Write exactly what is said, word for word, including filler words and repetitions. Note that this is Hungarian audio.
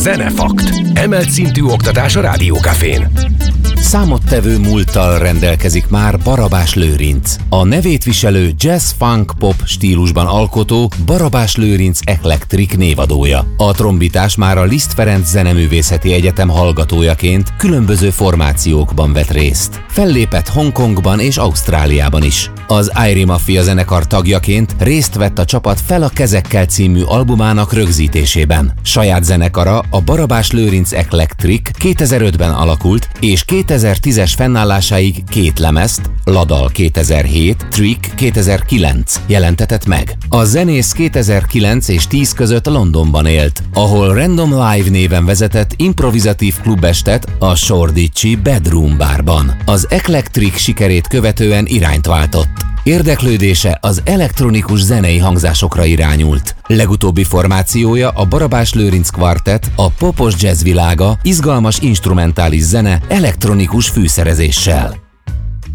Zenefakt. Emelt szintű oktatás a Rádiókafén. Számottevő múlttal rendelkezik már Barabás Lőrinc. A nevét viselő jazz-funk-pop stílusban alkotó Barabás Lőrinc Eclectric névadója. A trombitás már a Liszt Ferenc Zeneművészeti Egyetem hallgatójaként különböző formációkban vett részt. Fellépett Hongkongban és Ausztráliában is. Az Airy Mafia zenekar tagjaként részt vett a csapat Fel a kezekkel című albumának rögzítésében. Saját zenekara, a Barabás Lőrinc Eclectric kétezer-ötben alakult, és kétezer-tízes fennállásáig két lemezt, Ladal kétezer-hét, Trick kétezer-kilenc jelentetett meg. A zenész kétezer-kilenc és tíz között Londonban élt, ahol Random Live néven vezetett improvizatív klubestet a Shoreditchi Bedroom Barban. Az Eclectric sikerét követően irányt váltott. Érdeklődése az elektronikus zenei hangzásokra irányult. Legutóbbi formációja a Barabás Lőrinc Kvartett, a popos jazz világa, izgalmas instrumentális zene elektronikus fűszerezéssel.